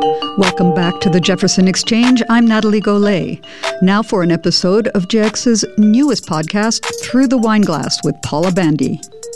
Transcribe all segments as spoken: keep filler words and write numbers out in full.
Welcome back to the Jefferson Exchange. I'm Natalie Golay. Now for an episode of J X's newest podcast, Through the Wineglass with Paula Bandy.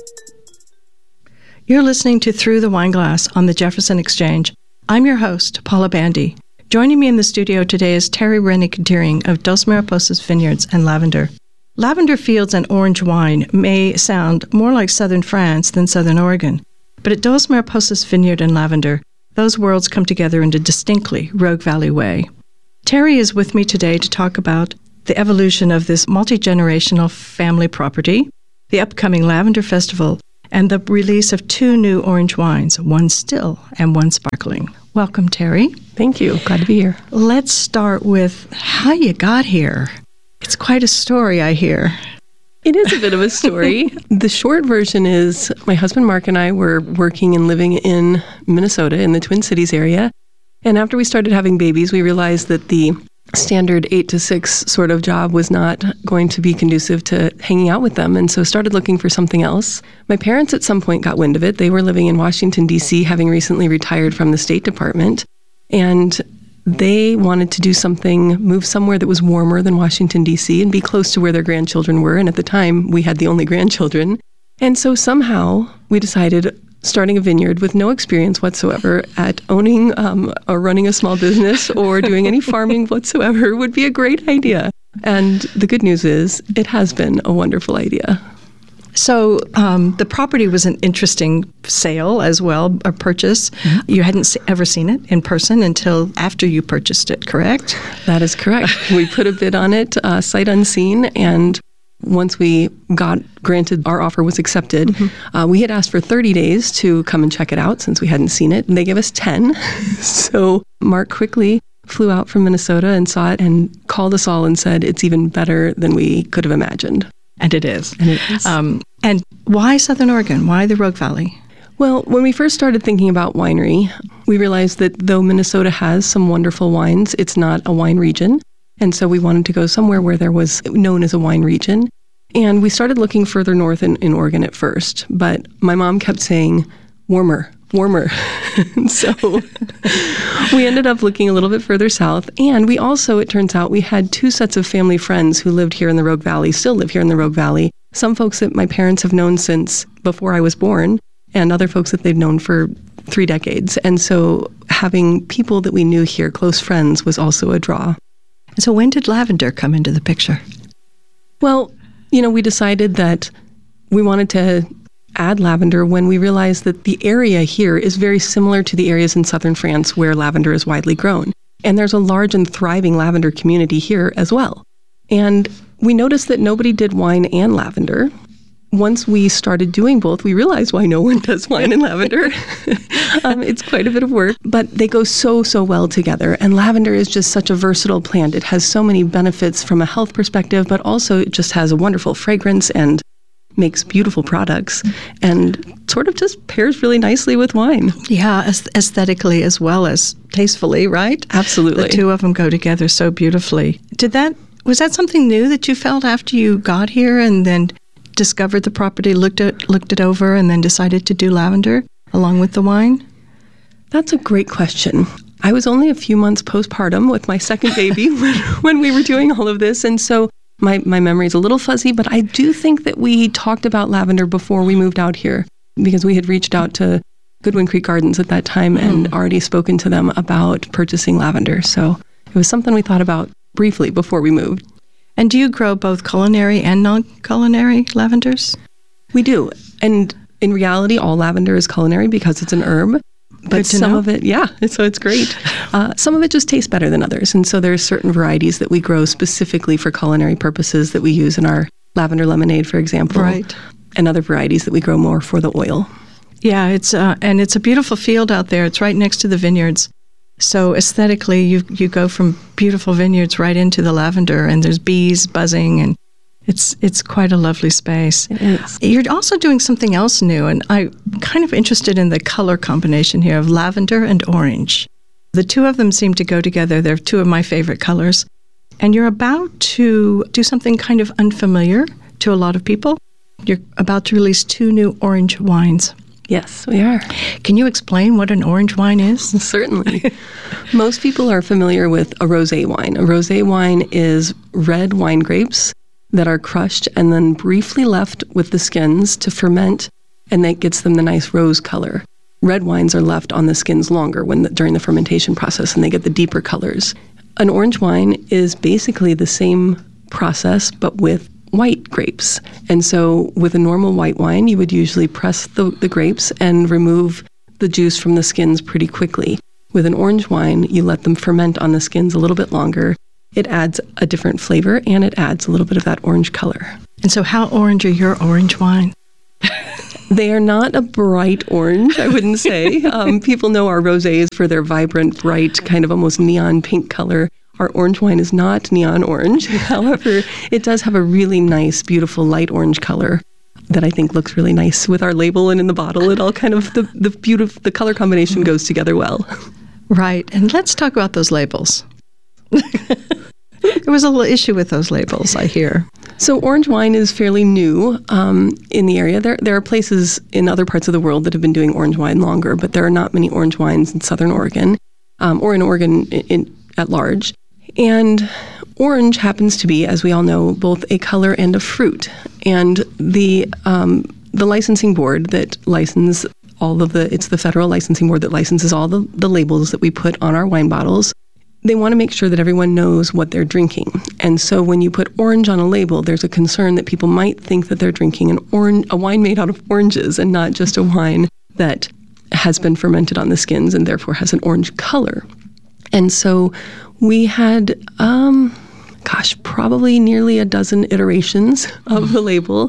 You're listening to Through the Wineglass on the Jefferson Exchange. I'm your host, Paula Bandy. Joining me in the studio today is Terry Rennick-Deering of Dos Mariposas Vineyards and Lavender. Lavender fields and orange wine may sound more like southern France than southern Oregon, but at Dos Mariposas Vineyard and Lavender, those worlds come together in a distinctly Rogue Valley way. Terry is with me today to talk about the evolution of this multi-generational family property, the upcoming Lavender Festival, and the release of two new orange wines, one still and one sparkling. Welcome, Terry. Thank you. Glad to be here. Let's start with how you got here. It's quite a story, I hear. It is a bit of a story. The short version is my husband Mark and I were working and living in Minnesota in the Twin Cities area. And after we started having babies, we realized that the standard eight to six sort of job was not going to be conducive to hanging out with them. And so started looking for something else. My parents at some point got wind of it. They were living in Washington, D C, having recently retired from the State Department. And they wanted to do something, move somewhere that was warmer than Washington, D C, and be close to where their grandchildren were. And at the time, we had the only grandchildren. And so somehow we decided, starting a vineyard with no experience whatsoever at owning um, or running a small business or doing any farming whatsoever would be a great idea. And the good news is it has been a wonderful idea. So um, the property was an interesting sale as well, a purchase. Mm-hmm. You hadn't se- ever seen it in person until after you purchased it, correct? That is correct. We put a bid on it, uh, sight unseen, and once we got granted our offer was accepted, mm-hmm. uh, we had asked for thirty days to come and check it out since we hadn't seen it, and they gave us ten. So Mark quickly flew out from Minnesota and saw it and called us all and said, it's even better than we could have imagined. And it is. And it is. Um, and why Southern Oregon? Why the Rogue Valley? Well, when we first started thinking about winery, we realized that though Minnesota has some wonderful wines, it's not a wine region. And so we wanted to go somewhere where there was known as a wine region. And we started looking further north in, in Oregon at first. But my mom kept saying, warmer, warmer. So we ended up looking a little bit further south. And we also, it turns out, we had two sets of family friends who lived here in the Rogue Valley, still live here in the Rogue Valley. Some folks that my parents have known since before I was born, and other folks that they've known for three decades. And so having people that we knew here, close friends, was also a draw. So when did lavender come into the picture? Well, you know, we decided that we wanted to add lavender when we realized that the area here is very similar to the areas in southern France where lavender is widely grown. And there's a large and thriving lavender community here as well. And we noticed that nobody did wine and lavender. Once we started doing both, we realized why no one does wine and lavender. um, it's quite a bit of work, but they go so, so well together. And lavender is just such a versatile plant. It has so many benefits from a health perspective, but also it just has a wonderful fragrance and makes beautiful products and sort of just pairs really nicely with wine. Yeah, aesthetically as well as tastefully, right? Absolutely. The two of them go together so beautifully. Did that, was that something new that you felt after you got here and then discovered the property, looked at looked it over, and then decided to do lavender along with the wine? That's a great question. I was only a few months postpartum with my second baby when, when we were doing all of this, and so my, my memory is a little fuzzy, but I do think that we talked about lavender before we moved out here because we had reached out to Goodwin Creek Gardens at that time and mm. already spoken to them about purchasing lavender. So it was something we thought about briefly before we moved. And do you grow both culinary and non-culinary lavenders? We do. And in reality, all lavender is culinary because it's an herb. But some know. of it, yeah, so it's great. Uh, some of it just tastes better than others. And so there's certain varieties that we grow specifically for culinary purposes that we use in our lavender lemonade, for example. Right. And other varieties that we grow more for the oil. Yeah, it's uh, and it's a beautiful field out there. It's right next to the vineyards. So aesthetically, you you go from beautiful vineyards right into the lavender, and there's bees buzzing, and it's it's quite a lovely space. It is. You're also doing something else new, and I'm kind of interested in the color combination here of lavender and orange. The two of them seem to go together. They're two of my favorite colors. And you're about to do something kind of unfamiliar to a lot of people. You're about to release two new orange wines. Yes, we are. Can you explain what an orange wine is? Certainly. Most people are familiar with a rosé wine. A rosé wine is red wine grapes that are crushed and then briefly left with the skins to ferment, and that gets them the nice rose color. Red wines are left on the skins longer when the, during the fermentation process, and they get the deeper colors. An orange wine is basically the same process, but with white grapes. And so with a normal white wine, you would usually press the, the grapes and remove the juice from the skins pretty quickly. With an orange wine, you let them ferment on the skins a little bit longer. It adds a different flavor, and it adds a little bit of that orange color. And so how orange are your orange wine? They are not a bright orange, I wouldn't say. um, people know our rosés for their vibrant, bright, kind of almost neon pink color. Our orange wine is not neon orange. However, it does have a really nice, beautiful light orange color that I think looks really nice with our label and in the bottle. It all kind of, the, the beautiful, the color combination goes together well. Right. And let's talk about those labels. There was a little issue with those labels, I hear. So orange wine is fairly new um, in the area. There there are places in other parts of the world that have been doing orange wine longer, but there are not many orange wines in Southern Oregon um, or in Oregon in, in, at large. And orange happens to be, as we all know, both a color and a fruit. And the um, the licensing board that licenses all of the, it's the federal licensing board that licenses all the, the labels that we put on our wine bottles. They want to make sure that everyone knows what they're drinking. And so when you put orange on a label, there's a concern that people might think that they're drinking an orange, a wine made out of oranges and not just a wine that has been fermented on the skins and therefore has an orange color. And so we had, um, gosh, probably nearly a dozen iterations of the label.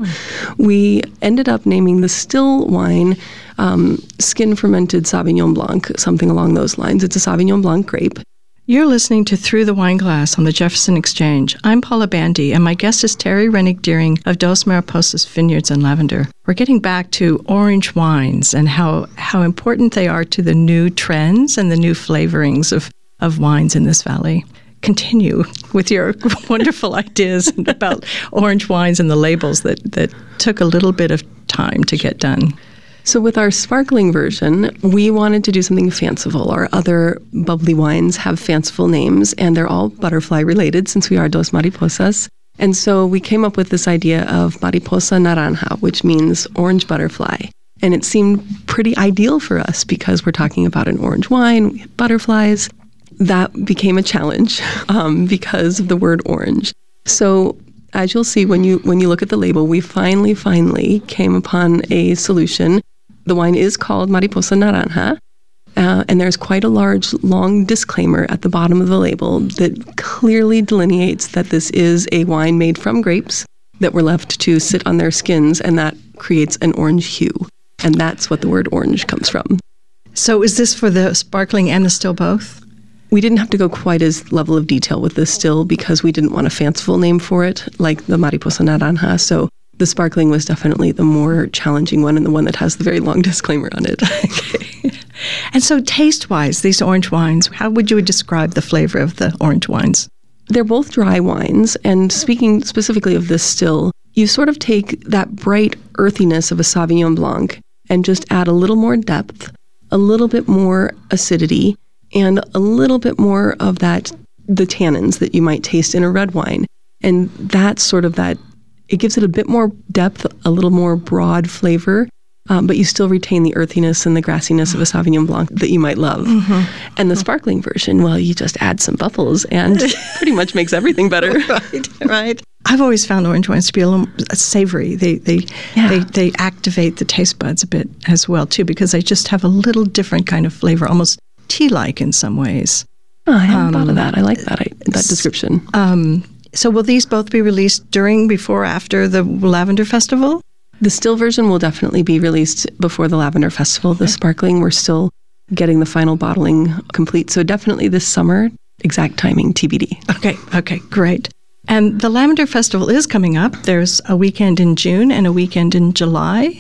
We ended up naming the still wine um, skin fermented Sauvignon Blanc, something along those lines. It's a Sauvignon Blanc grape. You're listening to Through the Wine Glass on the Jefferson Exchange. I'm Paula Bandy, and my guest is Terry Rennick-Deering of Dos Mariposas Vineyards and Lavender. We're getting back to orange wines and how, how important they are to the new trends and the new flavorings of, of wines in this valley. Continue with your wonderful ideas about orange wines and the labels that, that took a little bit of time to get done. So with our sparkling version, we wanted to do something fanciful. Our other bubbly wines have fanciful names, and they're all butterfly related since we are Dos Mariposas. And so we came up with this idea of Mariposa Naranja, which means orange butterfly. And it seemed pretty ideal for us because we're talking about an orange wine, we had butterflies. That became a challenge um, because of the word orange. So as you'll see when you when you look at the label, we finally, finally came upon a solution. The wine is called Mariposa Naranja, uh, and there's quite a large, long disclaimer at the bottom of the label that clearly delineates that this is a wine made from grapes that were left to sit on their skins, and that creates an orange hue. And that's what the word orange comes from. So is this for the sparkling and the still both? We didn't have to go quite as level of detail with this still because we didn't want a fanciful name for it, like the Mariposa Naranja. So the sparkling was definitely the more challenging one and the one that has the very long disclaimer on it. Okay. And so taste-wise, these orange wines, how would you describe the flavor of the orange wines? They're both dry wines, and speaking specifically of this still, you sort of take that bright earthiness of a Sauvignon Blanc and just add a little more depth, a little bit more acidity, and a little bit more of that, the tannins that you might taste in a red wine. And that's sort of that, it gives it a bit more depth, a little more broad flavor, um, but you still retain the earthiness and the grassiness of a Sauvignon Blanc that you might love. Mm-hmm. And the sparkling version, well, you just add some bubbles and pretty much makes everything better. Right, right. I've always found orange wines to be a little savory. They they, yeah. they they activate the taste buds a bit as well, too, because they just have a little different kind of flavor, almost tea-like in some ways. Oh, I hadn't um, thought of that. I like that I, that description. Um, so will these both be released during, before, after the Lavender Festival? The still version will definitely be released before the Lavender Festival. The sparkling, we're still getting the final bottling complete. So definitely this summer, exact timing, T B D. Okay, okay, great. And the Lavender Festival is coming up. There's a weekend in June and a weekend in July.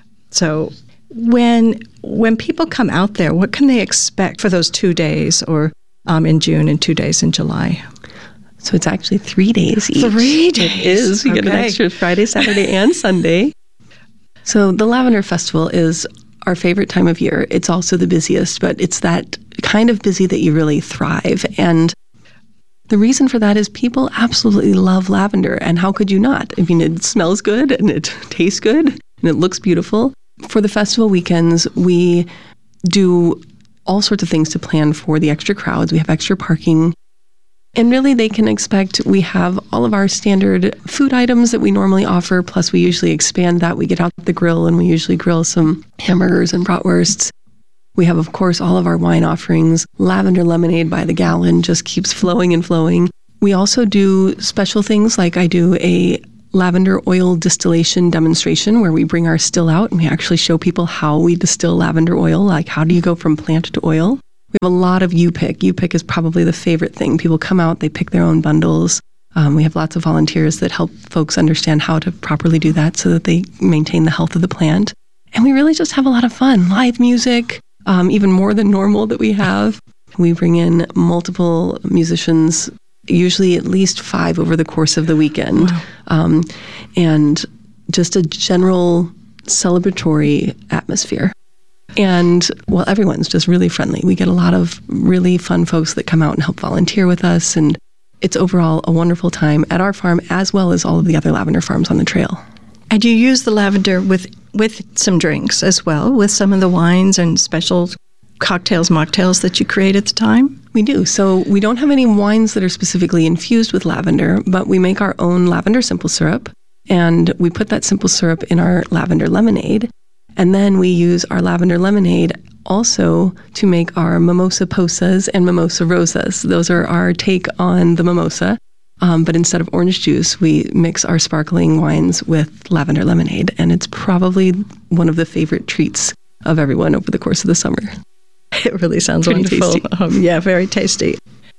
So when when people come out there, what can they expect for those two days or um, in June and two days in July? So it's actually three days each. Three days. It is. You okay. get an extra Friday, Saturday, and Sunday. So the Lavender Festival is our favorite time of year. It's also the busiest, but it's that kind of busy that you really thrive. And the reason for that is people absolutely love lavender. And how could you not? I mean, it smells good and it tastes good and it looks beautiful. For the festival weekends, we do all sorts of things to plan for the extra crowds. We have extra parking. And really, they can expect we have all of our standard food items that we normally offer, plus we usually expand that. We get out the grill and we usually grill some hamburgers and bratwursts. We have, of course, all of our wine offerings. Lavender lemonade by the gallon just keeps flowing and flowing. We also do special things like I do a lavender oil distillation demonstration where we bring our still out and we actually show people how we distill lavender oil, like how do you go from plant to oil. We have a lot of U-Pick. U-Pick is probably the favorite thing. People come out, they pick their own bundles. Um, we have lots of volunteers that help folks understand how to properly do that so that they maintain the health of the plant. And we really just have a lot of fun. Live music, um, even more than normal that we have. We bring in multiple musicians, usually at least five over the course of the weekend. Wow. Um, and just a general celebratory atmosphere. And, well, everyone's just really friendly. We get a lot of really fun folks that come out and help volunteer with us. And it's overall a wonderful time at our farm as well as all of the other lavender farms on the trail. And you use the lavender with, with some drinks as well, with some of the wines and special cocktails, mocktails that you create at the time? We do. So we don't have any wines that are specifically infused with lavender, but we make our own lavender simple syrup. And we put that simple syrup in our lavender lemonade. And then we use our lavender lemonade also to make our mimosa posas and mimosa rosas. Those are our take on the mimosa. Um, but instead of orange juice, we mix our sparkling wines with lavender lemonade. And it's probably one of the favorite treats of everyone over the course of the summer. It really sounds Pretty wonderful. tasty. Um, yeah, very tasty.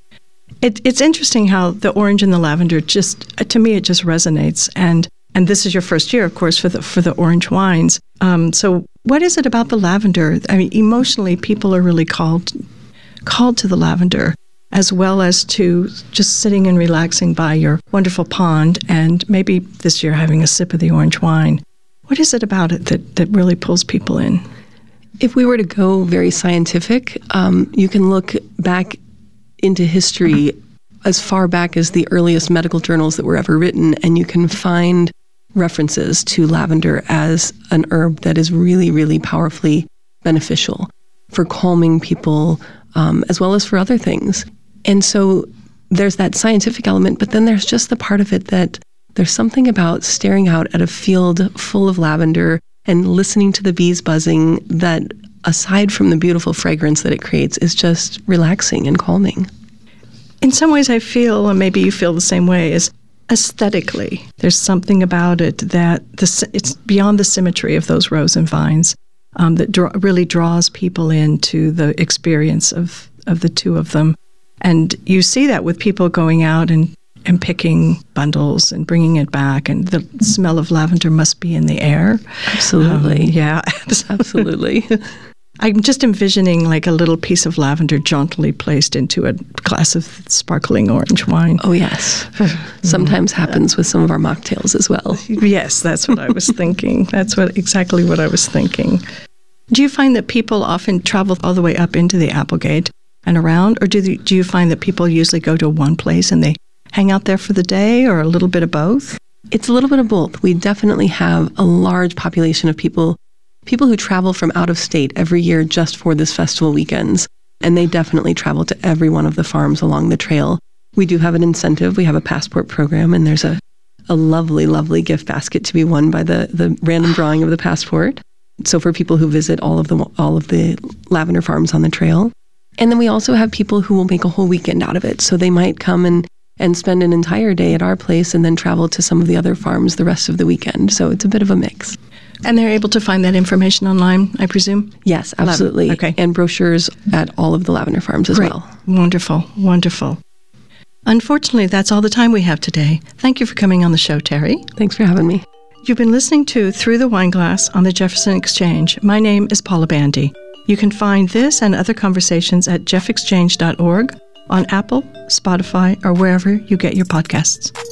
It, it's interesting how the orange and the lavender just, to me, it just resonates. And And this is your first year, of course, for the for the orange wines. Um, so what is it about the lavender? I mean, emotionally, people are really called called to the lavender, as well as to just sitting and relaxing by your wonderful pond and maybe this year having a sip of the orange wine. What is it about it that, that really pulls people in? If we were to go very scientific, um, you can look back into history as far back as the earliest medical journals that were ever written, and you can find references to lavender as an herb that is really, really powerfully beneficial for calming people, um, as well as for other things. And so there's that scientific element, but then there's just the part of it that there's something about staring out at a field full of lavender and listening to the bees buzzing that, aside from the beautiful fragrance that it creates, is just relaxing and calming. In some ways, I feel, and maybe you feel the same way, is aesthetically, there's something about it that the, it's beyond the symmetry of those rows and vines um, that draw, really draws people into the experience of, of the two of them. And you see that with people going out and, and picking bundles and bringing it back, and the smell of lavender must be in the air. Absolutely. Um, yeah. Absolutely. I'm just envisioning like a little piece of lavender jauntily placed into a glass of sparkling orange wine. Oh, yes. Sometimes happens with some of our mocktails as well. Yes, that's what I was thinking. That's what exactly what I was thinking. Do you find that people often travel all the way up into the Applegate and around, or do the, do you find that people usually go to one place and they hang out there for the day, or a little bit of both? It's a little bit of both. We definitely have a large population of people People who travel from out of state every year just for this festival weekends, and they definitely travel to every one of the farms along the trail. We do have an incentive. We have a passport program, and there's a, a lovely, lovely gift basket to be won by the, the random drawing of the passport. So for people who visit all of the all of the lavender farms on the trail. And then we also have people who will make a whole weekend out of it. So they might come and, and spend an entire day at our place and then travel to some of the other farms the rest of the weekend. So it's a bit of a mix. And they're able to find that information online, I presume? Yes, absolutely. Okay. And brochures at all of the lavender farms as Great. well. Wonderful, wonderful. Unfortunately, that's all the time we have today. Thank you for coming on the show, Terry. Thanks for having me. You've been listening to Through the Wineglass on the Jefferson Exchange. My name is Paula Bandy. You can find this and other conversations at jeff exchange dot org, on Apple, Spotify, or wherever you get your podcasts.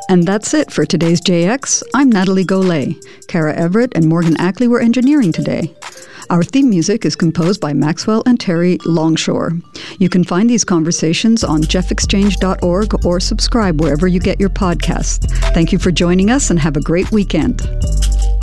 And that's it for today's J X. I'm Natalie Golay. Kara Everett and Morgan Ackley were engineering today. Our theme music is composed by Maxwell and Terry Longshore. You can find these conversations on jeff exchange dot org or subscribe wherever you get your podcasts. Thank you for joining us and have a great weekend.